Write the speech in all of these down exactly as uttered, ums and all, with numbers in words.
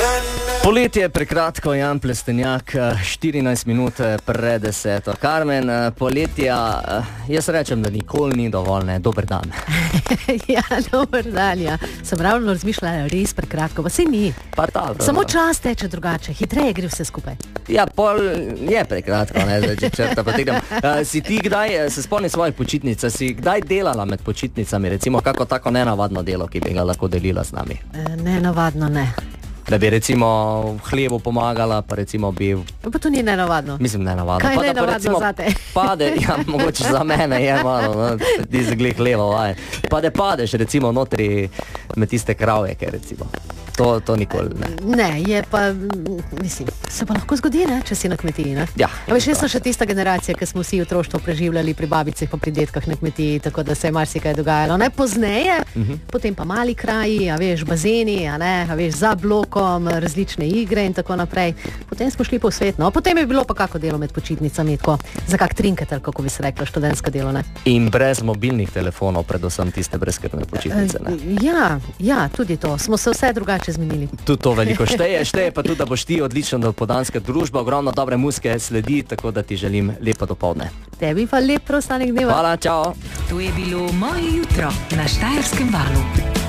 Poletje je prekratko, Jan Plestenjak, štirinajst minut pred deseto. Karmen, poletja, jaz rečem, da nikoli ni dovolj, ne, dober dan. Ja, dober dan, ja. Sem ravno razmišljala, res prekratko, pa se ni. Pa ta, Samo čas teče drugače, hitreje gre vse skupaj. Ja, pol je prekratko, ne, zdaj, če črta potegnem. Uh, si ti kdaj, se spomni svojih počitnic, si kdaj delala med počitnicami, recimo, kako tako nenavadno delo, ki bi ga lahko delila z nami? E, nenavadno ne. Da bi recimo v hlevu pomagala, pa recimo bi... Pa to ni nenavadno. Mislim, nenavadno. Kaj je pa, nenavadno za te? Pade, ja, mogoče za mene je malo, no, ti zagli hlevo, vaj. Pa da padeš recimo notri med tiste kravjeke, recimo. To, to nikoli ne. Ne, je pa, mislim, se pa lahko zgodi, ne, če si na kmetiji, ne? Ja. A veš, jaz sem še tista generacija, ki smo vsi otroštvo preživljali pri babicah pa pri detkah na kmetiji, tako da se je marsikaj dogajalo. Ne, pozneje, uh-huh. Potem pa mali kraji, a veš, bazeni, a ne, a veš, za blokom, različne igre in tako naprej. Potem smo šli po svet, no, potem je bilo pa kako delo med počitnicami, tako za kak trinketer, kako bi se rekla, študentsko delo, ne? In brez mobilnih telefonov, predvsem tiste brezskrbne počitnice, ne? Ja, ja, tudi to. Smo se vse drugače zmenili. Tudi to veliko šteje, šteje pa tudi, da boš ti odlična dopoldanska družba, ogromno dobre muzike sledi, tako da ti želim lepo dopoldne. Tebi pa lep preostanek dneva. Hvala, čao. To je bilo Moje jutro na Štajerskem valu.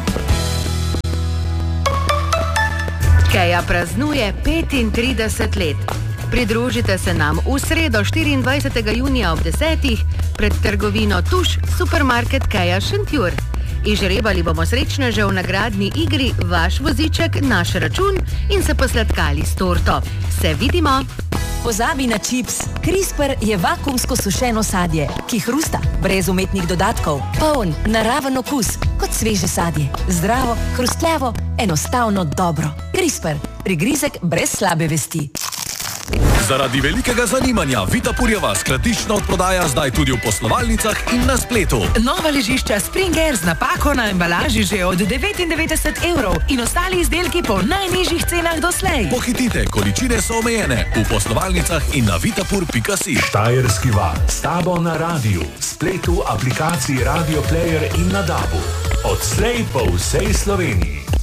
Kea praznuje petintrideset let. Pridružite se nam v sredo štiriindvajsetega junija ob desetih pred trgovino Tuš, supermarket Kea Šentjur. Izžrebali bomo srečneže v nagradni igri Vaš voziček, naš račun in se posladkali s torto. Se vidimo! Pozabi na čips. CRISPR je vakuumsko sušeno sadje, ki hrusta, brez umetnih dodatkov, poln, naraven okus, kot sveže sadje. Zdravo, hrustljavo, enostavno dobro. CRISPR. Prigrizek brez slabe vesti. Zaradi velikega zanimanja Vitapurjeva skladiščna odprodaja zdaj tudi v poslovalnicah in na spletu. Nova ležišča Springer z napako na embalaži že od devetindevetdeset evrov in ostali izdelki po najnižjih cenah doslej. Pohitite, količine so omejene v poslovalnicah in na vitapur pika si. Štajerski val s tabo na radiju, spletu, aplikaciji Radio Player in na dabu. Odslej po vsej Sloveniji.